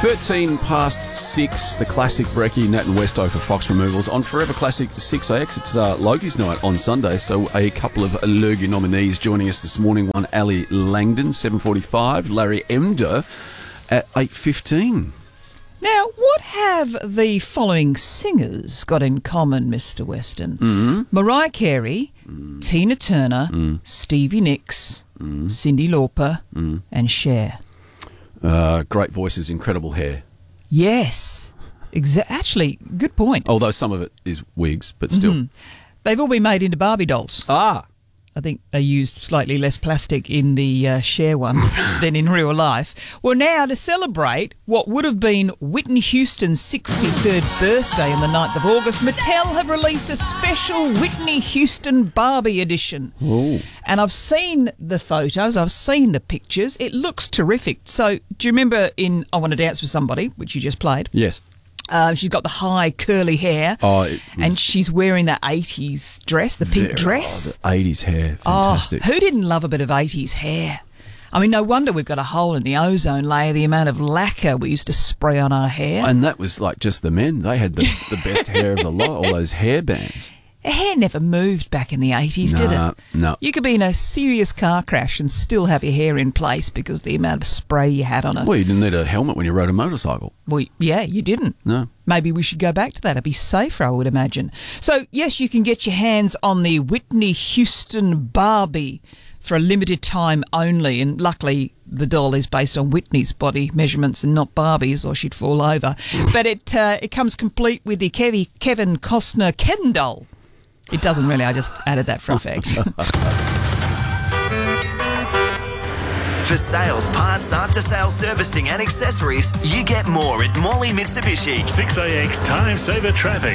13 past 6, the classic brekkie, Nat and Westo for Fox Removals. On Forever Classic 6AX, it's Logies night on Sunday, so a couple of Lurgy nominees joining us this morning. One, Ali Langdon, 7:45, Larry Emder at 8:15. Now, what have the following singers got in common, Mr. Weston? Mm-hmm. Mariah Carey, Tina Turner, Stevie Nicks, Cyndi Lauper, and Cher. Great voices, incredible hair. Yes. Actually, good point. Although some of it is wigs, but still. They've all been made into Barbie dolls. Ah! I think they used slightly less plastic in the Cher ones than in real life. Well, now, to celebrate what would have been Whitney Houston's 63rd birthday on the 9th of August, Mattel have released a special Whitney Houston Barbie edition. Ooh. And I've seen the photos, I've seen the pictures. It looks terrific. So, do you remember in I Want to Dance with Somebody, which you just played? Yes. She's got the high curly hair, and she's wearing that 80s dress, the pink dress. The 80s hair, fantastic. Who didn't love a bit of 80s hair? I mean, no wonder we've got a hole in the ozone layer, the amount of lacquer we used to spray on our hair. And that was like just the men. They had the best hair of the lot, all those hair bands. Hair never moved back in the 80s, did it? No. You could be in a serious car crash and still have your hair in place because of the amount of spray you had on it. Well, you didn't need a helmet when you rode a motorcycle. Well, yeah, you didn't. No. Maybe we should go back to that. It'd be safer, I would imagine. So, yes, you can get your hands on the Whitney Houston Barbie for a limited time only, and luckily the doll is based on Whitney's body measurements and not Barbie's, or she'd fall over. But it comes complete with the Kevin Costner Ken doll. It doesn't really, I just added that for effect. For sales, parts, after-sales servicing and accessories, you get more at Morley Mitsubishi. 6AX Time Saver Traffic.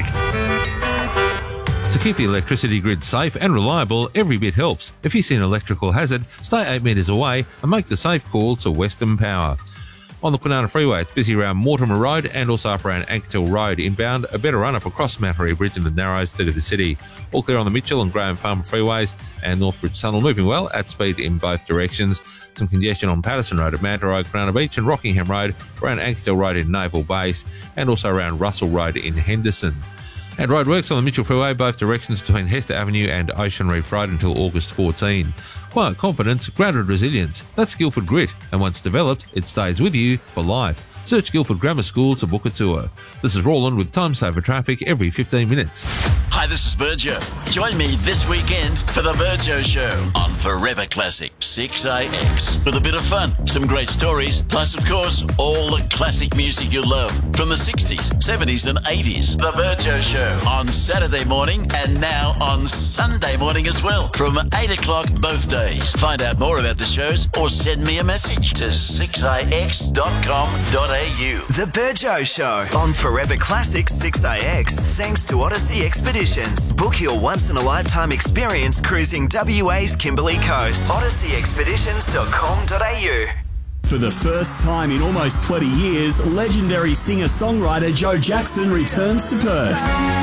To keep the electricity grid safe and reliable, every bit helps. If you see an electrical hazard, stay 8 metres away and make the safe call to Western Power. On the Kwinana Freeway, it's busy around Mortimer Road and also up around Anktel Road. Inbound, a better run-up across Mattery Bridge in the Narrows through to the city. All clear on the Mitchell and Graham Farm freeways, and Northbridge Tunnel moving well at speed in both directions. Some congestion on Patterson Road at Mandurah, Kwinana Beach, and Rockingham Road around Anktel Road in Naval Base, and also around Russell Road in Henderson. And roadworks on the Mitchell Freeway, both directions between Hester Avenue and Ocean Reef Road until August 14. Quiet confidence, grounded resilience. That's Guildford Grit, and once developed, it stays with you for life. Search Guildford Grammar School to book a tour. This is Roland with Time Saver Traffic every 15 minutes. Hi, this is Burjo. Join me this weekend for the Burjo Show on Forever Classic 6AX. With a bit of fun, some great stories, plus, of course, all the classic music you love from the 60s, 70s and 80s. The Burjo Show on Saturday morning and now on Sunday morning as well from 8 o'clock both days. Find out more about the shows or send me a message to 6ix.com.au. The Burjo Show on Forever Classic 6AX. Thanks to Odyssey Expeditions. Book your once-in-a-lifetime experience cruising WA's Kimberley Coast. OdysseyExpeditions.com.au. For the first time in almost 20 years, legendary singer-songwriter Joe Jackson returns to Perth.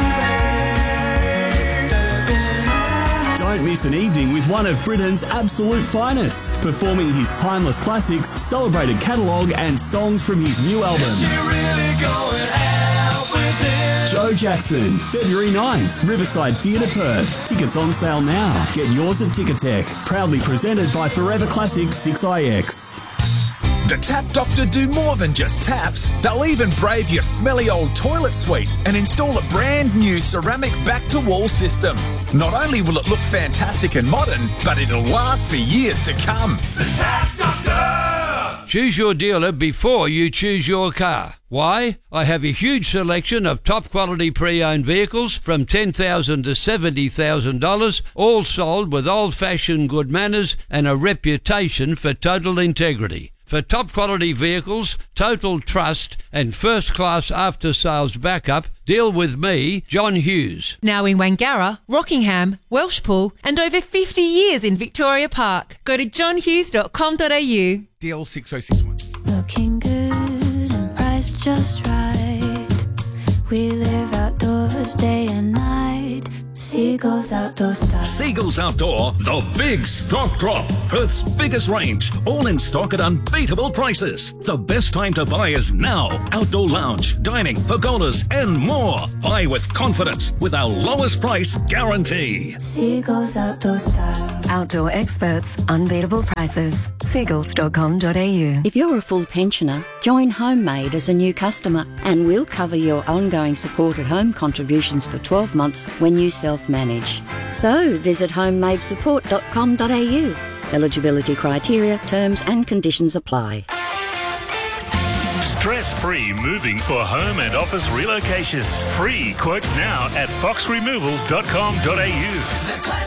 Don't miss an evening with one of Britain's absolute finest, performing his timeless classics, celebrated catalogue and songs from his new album. Joe Jackson, February 9th, Riverside Theatre, Perth. Tickets on sale now. Get yours at Ticketek. Proudly presented by Forever Classic 6IX. The Tap Doctor do more than just taps. They'll even brave your smelly old toilet suite and install a brand new ceramic back-to-wall system. Not only will it look fantastic and modern, but it'll last for years to come. The Tap Doctor! Choose your dealer before you choose your car. Why? I have a huge selection of top-quality pre-owned vehicles from $10,000 to $70,000, all sold with old-fashioned good manners and a reputation for total integrity. For top-quality vehicles, total trust and first-class after-sales backup, deal with me, John Hughes. Now in Wangara, Rockingham, Welshpool and over 50 years in Victoria Park. Go to johnhughes.com.au. DL 6061. Looking good and priced just right. We live outdoors day and night. Seagulls Outdoor Style. Seagulls Outdoor, the big stock drop. Perth's biggest range, all in stock at unbeatable prices. The best time to buy is now. Outdoor lounge, dining, pergolas, and more. Buy with confidence with our lowest price guarantee. Seagulls Outdoor Style. Outdoor experts, unbeatable prices. Seagulls.com.au. If you're a full pensioner, join Homemade as a new customer and we'll cover your ongoing supported home contributions for 12 months when you self-manage. So visit homemadesupport.com.au. Eligibility criteria, terms and conditions apply. Stress-free moving for home and office relocations. Free quotes now at foxremovals.com.au.